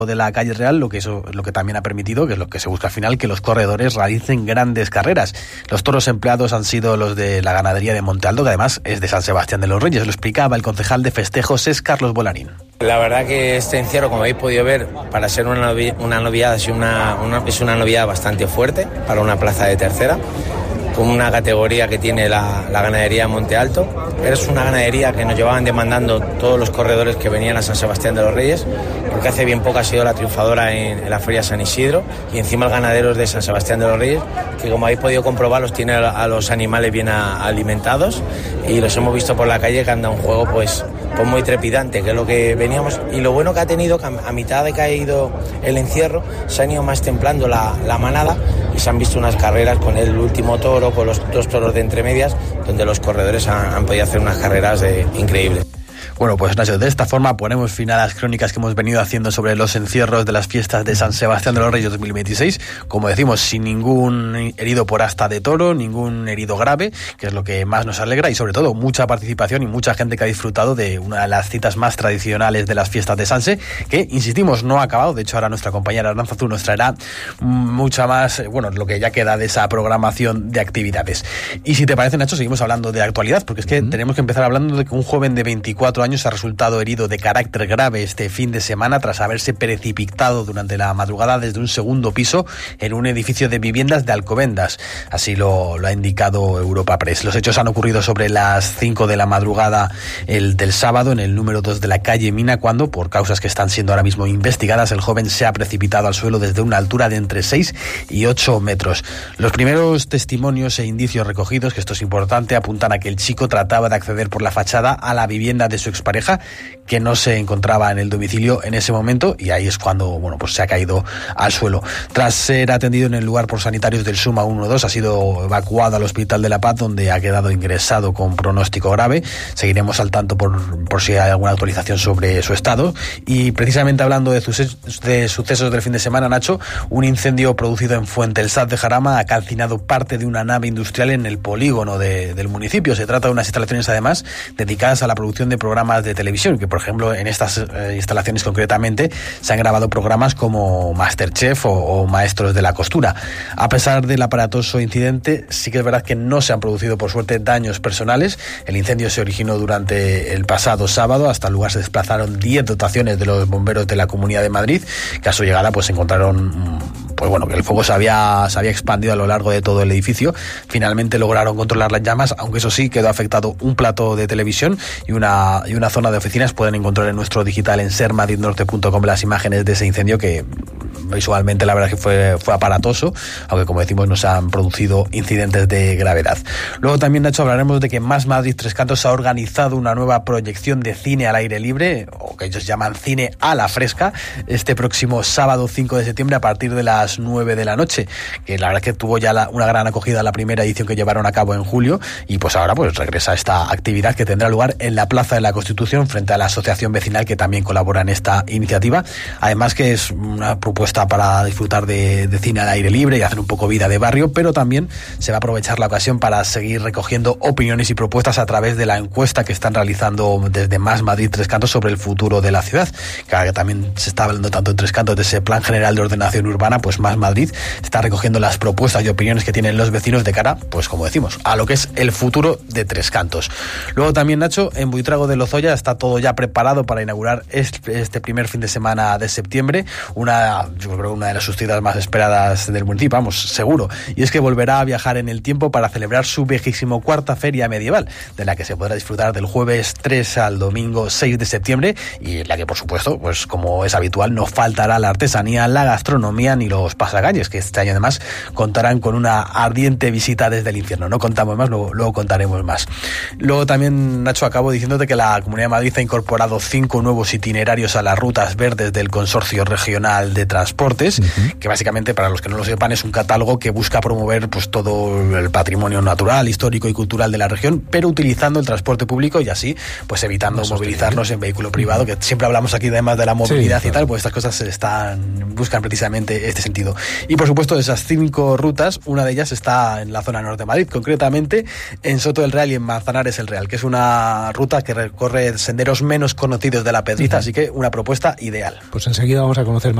de la calle Real, lo que también ha permitido, que es lo que se busca al final, que los corredores realicen grandes carreras. Los toros empleados han sido los de la ganadería de Monte Alto, que además es de San Sebastián de los Reyes. Lo explicaba el concejal de festejos, es Carlos Bolarín. La verdad que este encierro, como habéis podido ver, para ser una noviada, es una noviada bastante fuerte para una plaza de tercera, con una categoría que tiene la ganadería Monte Alto. Es una ganadería que nos llevaban demandando todos los corredores que venían a San Sebastián de los Reyes, porque hace bien poco ha sido la triunfadora en la Feria San Isidro, y encima el ganadero es de San Sebastián de los Reyes, que como habéis podido comprobar los tiene a los animales bien alimentados, y los hemos visto por la calle que anda un juego pues muy trepidante, que es lo que veníamos. Y lo bueno que ha tenido, que a mitad de que ha ido el encierro, se han ido más templando la manada, y se han visto unas carreras con el último toro, con los dos toros de entremedias, donde los corredores han podido hacer unas carreras increíbles. Bueno, pues Nacho, de esta forma ponemos fin a las crónicas que hemos venido haciendo sobre los encierros de las fiestas de San Sebastián de los Reyes 2026. Como decimos, sin ningún herido por asta de toro, ningún herido grave, que es lo que más nos alegra, y sobre todo mucha participación y mucha gente que ha disfrutado de una de las citas más tradicionales de las fiestas de Sanse, que, insistimos, no ha acabado. De hecho, ahora nuestra compañera Aranzazu nos traerá mucha más, lo que ya queda de esa programación de actividades. Y si te parece, Nacho, seguimos hablando de actualidad, porque es que tenemos que empezar hablando de que un joven de 24 años ha resultado herido de carácter grave este fin de semana tras haberse precipitado durante la madrugada desde un segundo piso en un edificio de viviendas de Alcobendas. Así lo ha indicado Europa Press. Los hechos han ocurrido sobre las 5 de la madrugada del sábado en el número 2 de la calle Mina, cuando, por causas que están siendo ahora mismo investigadas, el joven se ha precipitado al suelo desde una altura de entre 6 y 8 metros. Los primeros testimonios e indicios recogidos, que esto es importante, apuntan a que el chico trataba de acceder por la fachada a la vivienda de su expareja, que no se encontraba en el domicilio en ese momento, y ahí es cuando se ha caído al suelo. Tras ser atendido en el lugar por sanitarios del SUMA 112, ha sido evacuado al Hospital de la Paz, donde ha quedado ingresado con pronóstico grave. Seguiremos al tanto por si hay alguna actualización sobre su estado. Y precisamente hablando de sucesos del fin de semana, Nacho, un incendio producido en Fuente el Saz de Jarama ha calcinado parte de una nave industrial en el polígono del municipio. Se trata de unas instalaciones, además, dedicadas a la producción de programas de televisión, que por ejemplo en estas instalaciones concretamente se han grabado programas como Masterchef o Maestros de la Costura. A pesar del aparatoso incidente, sí que es verdad que no se han producido, por suerte, daños personales. El incendio se originó durante el pasado sábado. Hasta el lugar se desplazaron 10 dotaciones de los bomberos de la Comunidad de Madrid, que a su llegada encontraron que el fuego se había expandido a lo largo de todo el edificio. Finalmente lograron controlar las llamas, aunque eso sí, quedó afectado un plato de televisión y una zona de oficinas. Pueden encontrar en nuestro digital en sermadridnorte.com las imágenes de ese incendio, que visualmente la verdad es que fue aparatoso, aunque como decimos no se han producido incidentes de gravedad. Luego también, Nacho, hablaremos de que Más Madrid Tres Cantos ha organizado una nueva proyección de cine al aire libre, o que ellos llaman cine a la fresca, este próximo sábado 5 de septiembre a partir de las 9 de la noche, que la verdad es que tuvo ya una gran acogida la primera edición que llevaron a cabo en julio, y ahora regresa esta actividad, que tendrá lugar en la Plaza de la Constitución frente a la asociación vecinal, que también colabora en esta iniciativa. Además, que es una propuesta para disfrutar de cine al aire libre y hacer un poco vida de barrio, pero también se va a aprovechar la ocasión para seguir recogiendo opiniones y propuestas a través de la encuesta que están realizando desde Más Madrid Tres Cantos sobre el futuro de la ciudad. Que también se está hablando tanto en Tres Cantos de ese plan general de ordenación urbana, Más Madrid está recogiendo las propuestas y opiniones que tienen los vecinos de cara, como decimos, a lo que es el futuro de Tres Cantos. Luego también, Nacho, en Buitrago de Lozoya está todo ya preparado para inaugurar este primer fin de semana de septiembre, yo creo una de las citas más esperadas del municipio, seguro, y es que volverá a viajar en el tiempo para celebrar su 24ª Feria Medieval, de la que se podrá disfrutar del jueves 3 al domingo 6 de septiembre, y en la que, por supuesto, como es habitual, no faltará la artesanía, la gastronomía ni los pasacalles, que este año además contarán con una ardiente visita desde el infierno. No contamos más, luego contaremos más. Luego también, Nacho, acabo diciéndote que la Comunidad de Madrid ha incorporado 5 nuevos itinerarios a las rutas verdes del Consorcio Regional de Transporte transportes, que básicamente, para los que no lo sepan, es un catálogo que busca promover pues todo el patrimonio natural, histórico y cultural de la región, pero utilizando el transporte público y así pues evitando movilizarnos en vehículo privado, que siempre hablamos aquí además de la movilidad y tal, pues estas cosas buscan precisamente este sentido. Y por supuesto, de esas 5 rutas, una de ellas está en la zona norte de Madrid, concretamente en Soto del Real y en Manzanares el Real, que es una ruta que recorre senderos menos conocidos de la Pedriza, así que una propuesta ideal. Pues enseguida vamos a conocer más